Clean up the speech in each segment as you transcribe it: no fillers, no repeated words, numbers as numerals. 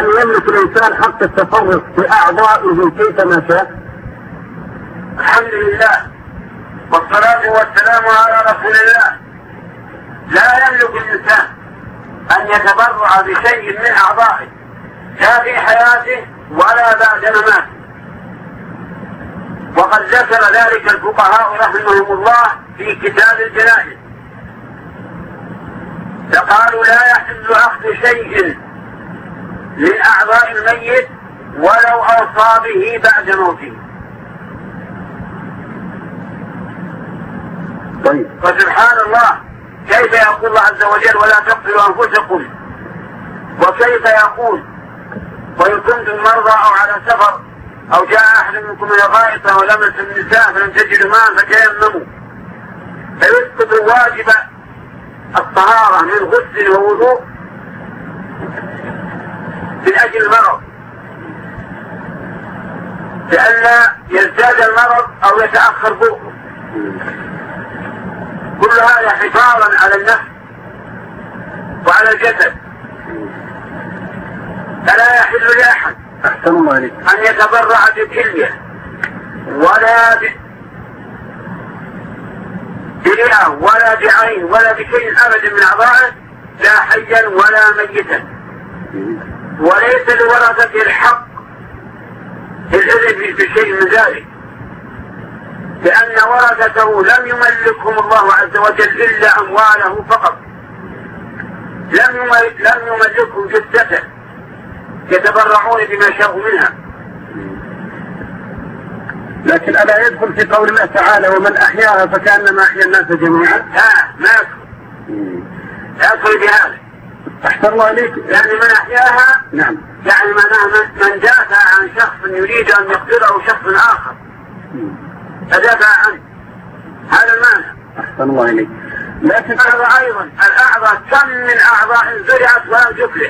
هل يملك الإنسان حق التصرف في أعضائه كيفما شاء؟ الحمد لله والصلاة والسلام على رسول الله. لا يملك الإنسان أن يتبرع بشيء من أعضائه لا في حياته ولا بعد مماته، وقد ذكر ذلك الفقهاء رحمهم الله في كتاب الجنائز، فقالوا لا يحل أخذ شيء من أعضاء الميت ولو أوصى به بعد موته. طيب. فسبحان الله، كيف يقول الله عز وجل ولا تقتلوا أنفسكم، وكيف يقول وإن كنتم مرضى أو على سفر أو جاء أحد منكم من الغائط أو لمس النساء فلم تجدوا ماء فتيمموا، فيسقط واجب الطهارة من غسل ووضوء من أجل المرض، لئلا يزداد المرض أو يتأخر برؤه. كل هذا حفاظا على النفس وعلى الجسد. فلا يحل لأحد أن يتبرع بكلية ولا برئة ولا بعين ولا بشيء أبدا من أعضائه، لا حيا ولا ميتا. وليس لورثته الحق الإذن بشيء من ذلك، لأن ورثته لم يملكهم الله عز وجل إلا أمواله فقط، لم يملكهم جثته يتبرعون بما شاءوا منها. لكن ألا يدخل في قول الله تعالى ومن أحياها فكأنما أحيا الناس جميعا؟ ما يدخل بهذا. أحسن الله عليك. يعني من أحياها نعم، يعني من دافع عن شخص يريد أن يقتله شخص آخر فدافع عنه، هذا المعنى. أحسن الله عليك. لكن هذا أيضا الأعضاء كم من أعضاء زرعت ولم تفلح.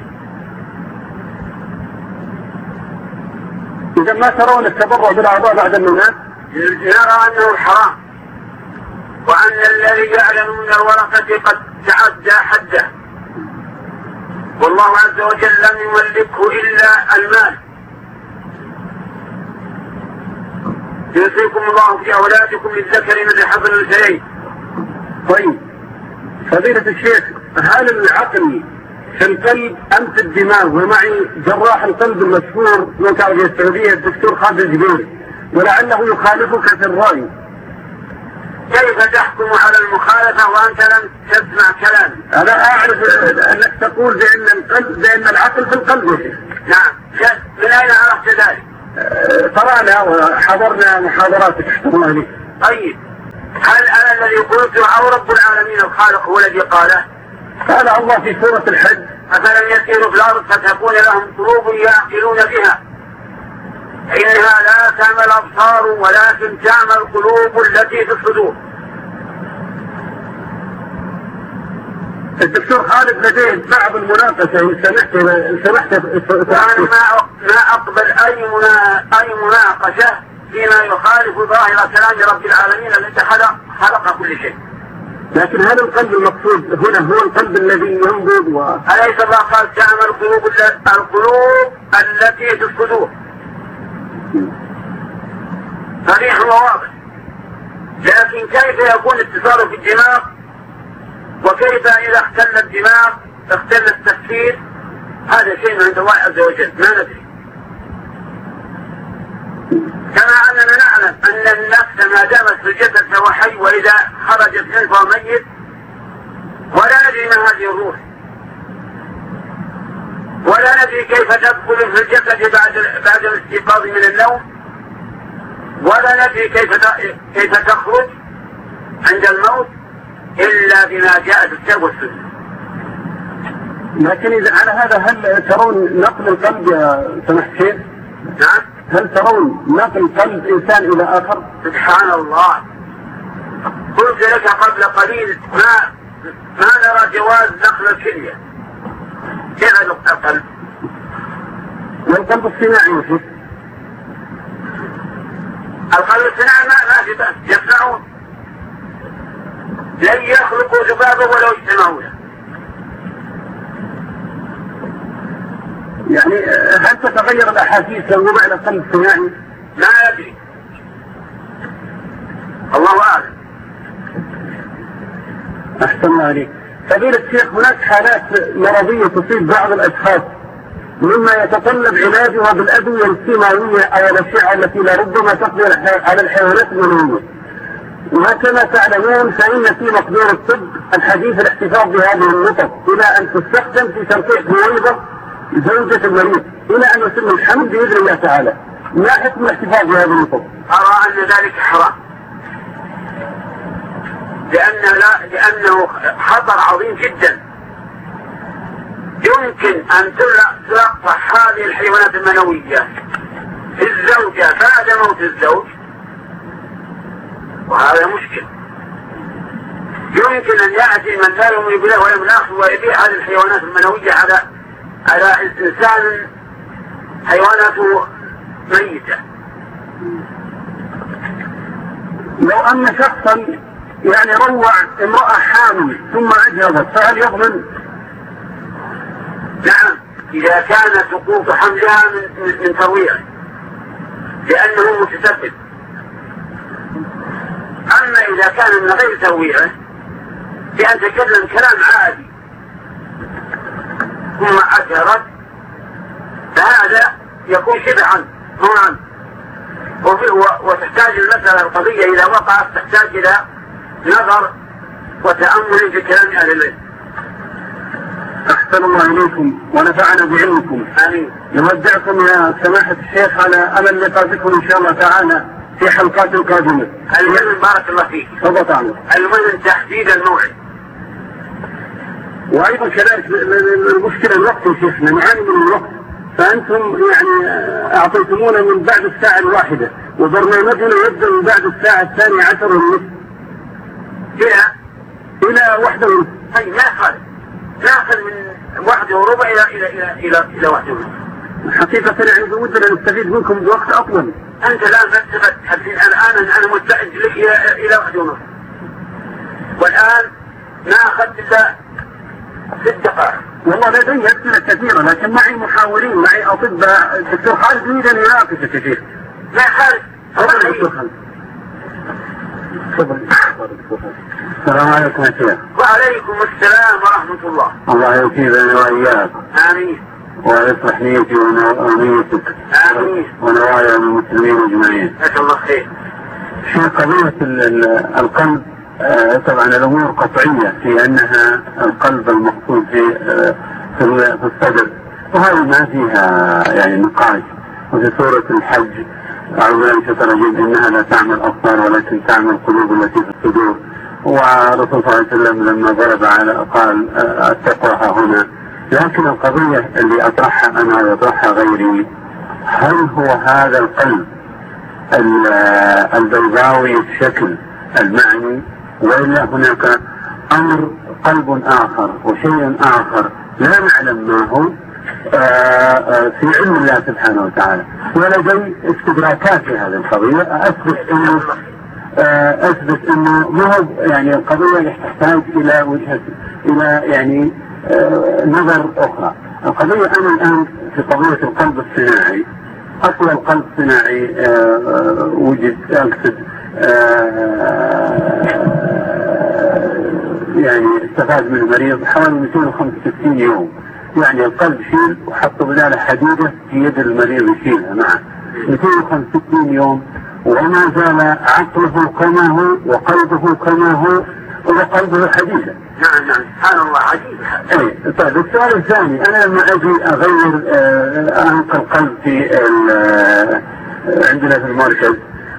إذا ما ترون التبرع بالأعضاء بعد الممات؟ نرى أنه حرام، وأن الذي يعلم من الورثة قد تعدى حده، والله عز وجل لم يملكه إلا المال. يوصيكم الله في أولادكم للذكر مثل حظ الأنثيين. طيب فضيلة الشيخ، هل العقل في القلب أم في الدماغ؟ ومعي جراح القلب المشهور من العربية السعودية الدكتور خالد الجبيري، ولعله يخالفك في الرأي. كيف تحكم على المخالفة وأنت لم تسمع كلامي؟ أنا أعرف أنك تقول بأن العقل في القلب. نعم، من أين عرفت ذلك؟ قرأنا وحضرنا محاضراتك احسن الله عليك. طيب، هل أنا الذي قلت أو رب العالمين الخالق هو الذي قاله؟ قال الله في سورة الحج أفلم يسيروا في الأرض فتكون لهم قلوب يعقلون بها إنها لا تعمى الأبصار ولكن تعمى القلوب التي في الصدور. الدكتور خالد لديه بعض المناقشة إن سمحت وأنا ما أقبل أي مناقشة فيما يخالف ظاهر كلام رب العالمين الذي خلق كل شيء. لكن هذا القلب المقصود هنا هو القلب الذي ينبض أليس الله قال تعمى القلوب التي في الصدور؟ صريح وواضح. لكن كيف يكون اتصاله في الدماغ؟ وكيف إذا اختل الدماغ اختل التفكير؟ هذا شيء عند الله عز وجل ما ندري. كما أننا نعلم أن النفس ما دامت في الجسد فهو حي، وإذا خرجت منه فهو ميت، ولا ندري ما هذه الروح، ولا ندري كيف تدخل في الجسد بعد الاستيقاظ من النوم، ولا ندري كيف تخرج عند الموت إلا بما جاء في الكتاب والسنة. لكن إذا على هذا هل ترون نقل القلب يا سمحت شيخ؟ نعم. هل ترون نقل قلب إنسان إلى آخر؟ سبحان الله، قلت لك قبل قليل ما نرى جواز نقل الكلية. كيف نقل القلب؟ والقلب الصناعي يا شيخ؟ القلب الصناعي ما في بأس، يصنعون، لن يخلقوا ذبابا ولو اجتمعوا له. يعني هل تتغير الأحاسيس لو وضع له قلب صناعي؟ لا أدري، الله أعلم. أحسن الله عليك. فضيلة الشيخ، هناك حالات مرضية تصيب بعض الأشخاص مما يتطلب علاجها بالأدوية الكيماوية أو الأشعة التي لربما تقضي على الحيوانات المنوية، وكما تعلمون فإن في مقدور الطب الحديث الاحتفاظ بهذه النقط إلى أن تستخدم في تلقيح بويضة زوجة المريض إلى أن يتم الحمل بإذن الله تعالى. ما حكم الاحتفاظ بهذه النقط؟ أرى أن ذلك حرام، لأنه خطر عظيم جدا. يمكن أن تلقح هذه الحيوانات المنوية في الزوجة بعد موت الزوج، وهذا مشكل. يمكن أن يأتي من لا يؤمن بالله ويمنعه ويبيع هذه الحيوانات المنوية على إنسان حيواناته ميتة. لو أن شخصا يعني روع امرأة حامل ثم أجهضت فهل يضمن؟ نعم، إذا كان سقوط حملها من ترويعه لأنه متسبب. أما إذا كان من غير ترويعه بأن تكلم كلام عادي ثم أجهضت فهذا يكون شبه عنه وتحتاج المسألة القضية إذا وقعت تحتاج إلى نظر وتأمل في كلام أهل العلم. أحسن الله إليكم ونفعنا بعلمكم. آمين. نودعكم يا سماحة الشيخ على أمل لقاء بكم إن شاء الله تعالى في حلقات قادمة. المهم بارك الله فيك. تفضل عنه. المهم تحديد الموعد. وأيضا كذلك المشكلة الوقت يا شيخنا، نعاني من الوقت، فأنتم يعني أعطيتمونا من بعد الساعة 1 وبرنامجنا يبدأ من بعد الساعة 12:30 إلى 1:30. طيب نأخذ من 1:15 إلى 1:30. حقيقة يعني بودنا نستفيد منكم بوقت أطول. أنت الآن تثبت الآن أنا مستعد لك إلى 1:30، والآن نأخذ إلى 6 دقائق. والله لدي أسئلة كثيرة لكن معي محاورين، معي أطباء. الدكتور خالد يريد أن يناقشك يا شيخ. لا خالد. السلام عليكم يا شيخ. وعليكم السلام ورحمة الله. الله يوفقنا وإياك. آمين. ويصلح نيتي ونيتك. آمين. ونوايا المسلمين أجمعين. جزاك الله خير. شيخ، قضية القلب طبعا الأمور قطعية في أنها القلب المقصود في الصدر، وهذه ما فيها يعني نقاش. وفي سورة الحج أعوذ بالله من الشيطان الرجيم إنها لا تعمل الأبصار ولكن تعمل القلوب التي في الصدور. والرسول صلى الله عليه وسلم لما ضرب قال التقوى ها هنا. لكن القضية اللي أطرحها أنا ويطرحها غيري، هل هو هذا القلب البيضاوي الشكل المعني، وإلا هناك أمر قلب آخر وشيء آخر لا نعلم ما هو في علم الله سبحانه وتعالى؟ ولدي استدراكات في هذه القضية أثبت أنه ما هو يعني القضية تحتاج إلى إلى يعني نظر أخرى. القضية أنا الآن في قضية القلب الصناعي، أصل القلب الصناعي وجد أقصد يعني استفاد من المريض حوالي 265 يوم. يعني القلب شيل وحطوا بداله حديدة في يد المريض يشيلها معه 265 يوم، وما زال عقله كما هو وقلبه كما هو وقلبه حديدة. نعم سبحان الله عجيب. اي طيب، السؤال الثاني، انا لما اجي اغير انقل قلب في عندنا في المركز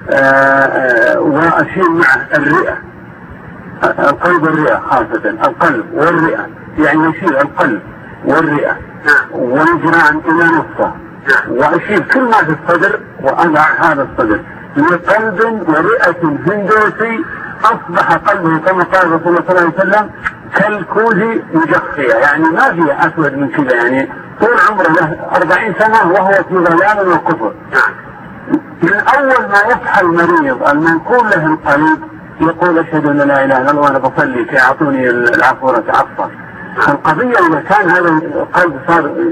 واشيل معه الرئة، القلب والرئة خاصة القلب والرئة، يعني يشيل القلب والرئة والجرعان الى نصفه واشيل كل ما في الصدر واضع هذا الصدر لقلب ورئة هندوسي اصبح قلبه كما قال رسول الله صلى الله عليه وسلم كالكوز مجخية، يعني ما في اسود من كذا، يعني طول عمره له 40 سنة وهو في ضلال وكفر. من اول ما يصحى المريض المنقول له القلب يقول اشهد ان لا اله الا الله وانا بصلي فيعطوني العفو واتعفى. القضية اذا كان هذا القلب صار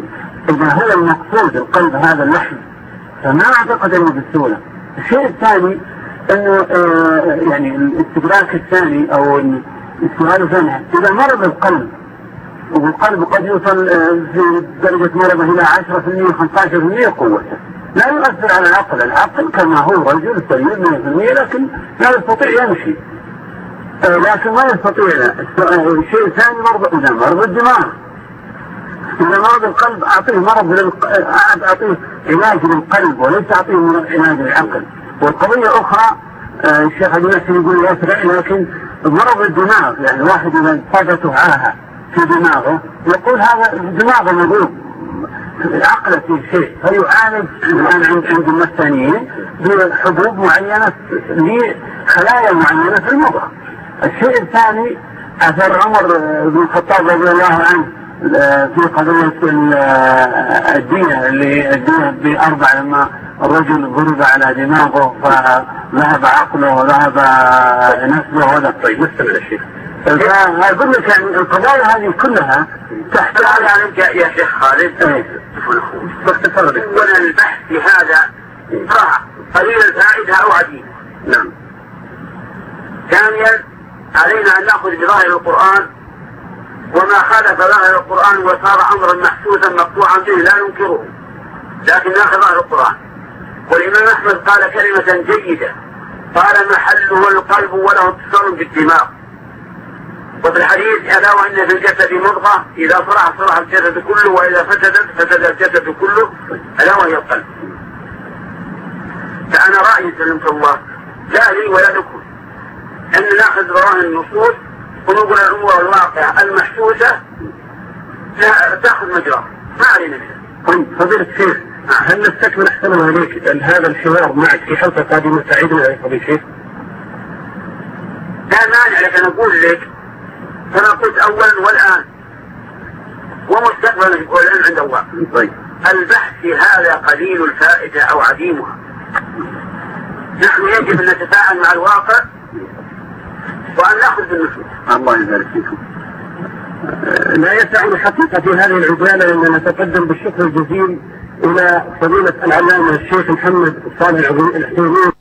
إذا هو المقصود القلب هذا اللحم فما أعتقد أنه بالسهولة. الشيء الثاني أنه يعني الاستدراك الثاني أو السؤال الثاني، إذا مرض القلب والقلب قد يوصل في درجة مرضه إلى 10% و15% قوته، لا يؤثر على العقل. العقل كما هو رجل سليم 100%، لكن لا يستطيع يمشي، لكن ما يستطيع. الشيء الثاني إذا مرض الدماغ، إذا مرض القلب أعطيه أعطيه علاج للقلب وليس أعطيه علاج للعقل. والقضية أخرى الشيخ عبد المحسن يقول يسرع، لكن مرض الدماغ يعني واحد إذا صادت عاهة في دماغه يقول هذا دماغه مريض، عقله في شيء، فيعالج الآن عند النفسانيين بحبوب معينة لخلايا معينة في المخ. الشيء الثاني أثر عمر بن الخطاب رضي الله عنه في قضية الدية اللي الدية ب4 لما الرجل ضرب على دماغه فذهب عقله وذهب نسله وذا. طيب مستمع الشيخ، أقول لك يعني القضايا هذه كلها تحتاج على يا شيخ خالد باختصار. أولا البحث في هذا قليل الفائدة أو عديد. نعم. ثانيا علينا أن نأخذ بظاهر القرآن، وما خالف ظاهر القرآن وصار أمرا محسوسا مقطوعا به لا ننكره، لكن نأخذ ظاهر القرآن. والإمام أحمد قال كلمة جيدة، قال محله القلب وله اتصال بالدماغ. وفي الحديث ألا وإن في الجسد مضغة إذا صلح الجسد كله وإذا فسد الجسد كله، ألا وهي القلب. فأنا رأيي سلمت الله لا لي ولا لكم أن نأخذ ظواهر النصوص ونقول الأمور الواقعة المحسوسة تأخذ مجرى، ما علينا منها. طيب فضيلة الشيخ، هل نستكمل أحسن عليك هذا الحوار معك في حلقة قادمة سعيدنا يا فضيلة الشيخ؟ لا مانع، لكن أقول لك كما قلت أولا والآن ومستقبلا والآن عند الله. طيب البحث في هذا قليل الفائدة أو عديمها. نحن يجب أن نتفاعل مع الواقع وأن نأخذ بالنصوص. الله يبارك فيكم. لا يسعني حقيقة في هذه العجالة أن نتقدم بالشكر الجزيل إلى فضيلة العلامة الشيخ محمد صالح العثيمين